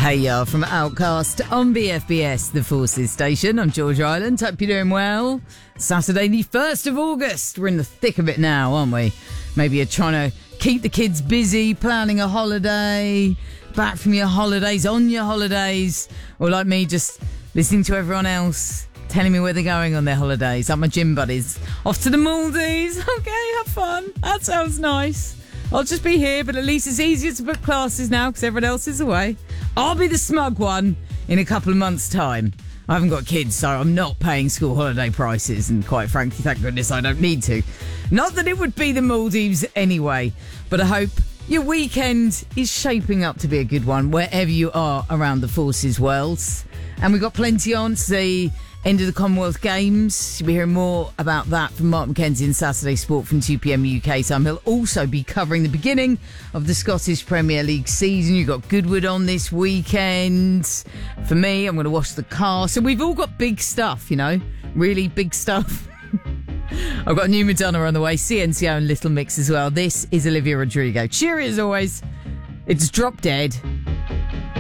Hey ya from Outcast on BFBS, the Forces Station. I'm George Island. Hope you're doing well. Saturday the 1st of August. We're in the thick of it now, aren't we? Maybe you're trying to keep the kids busy, planning a holiday, back from your holidays, on your holidays, or like me, just listening to everyone else telling me where they're going on their holidays. Like my gym buddies. Off to the Maldives. Okay, have fun. That sounds nice. I'll just be here, but at least it's easier to book classes now because everyone else is away. I'll be the smug one in a couple of months' time. I haven't got kids, so I'm not paying school holiday prices, and quite frankly, thank goodness I don't need to. Not that it would be the Maldives anyway, but I hope your weekend is shaping up to be a good one wherever you are around the Forces world. And we've got plenty on. It's the end of the Commonwealth Games. You'll be hearing more about that from Mark McKenzie in Saturday Sport from 2pm UK time. He'll also be covering the beginning of the Scottish Premier League season. You've got Goodwood on this weekend. For me, I'm going to wash the car. So we've all got big stuff, you know, really big stuff. I've got new Madonna on the way, CNCO and Little Mix as well. This is Olivia Rodrigo. Cheery as always. It's Drop Dead